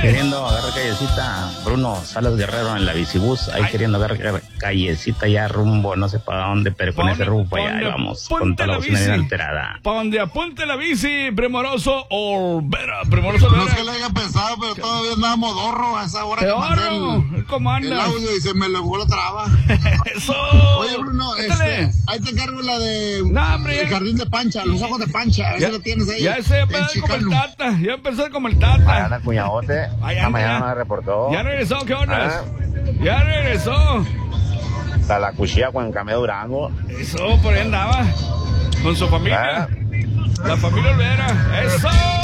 Queriendo agarrar callecita, Bruno Salas Guerrero en la bicibús, ahí queriendo agarrar callecita ya rumbo, no sé para dónde, pero con ese rumbo allá ahí vamos, con toda la bocina bien alterada. Pa' donde apunte la bici, Primoroso Olvera, Primoroso Olvera. No es que le haya pensado, pero todavía andaba modorro a esa hora que mandé ¿Cómo anda? el audio y se me levó la traba. Eso. Oye, Bruno, ahí te encargo la de el jardín de Pancha, los ojos de Pancha, a ver si lo tienes ahí. Ya sé, como el Tata, ya empezó como el Tata. Mañana, cuñadote, esta mañana me reportó. Ya regresó, ¿qué onda? Ya regresó. Hasta la cuchilla con Cameo Durango. Eso, por ahí andaba. Con su familia. La familia Olvera. Eso.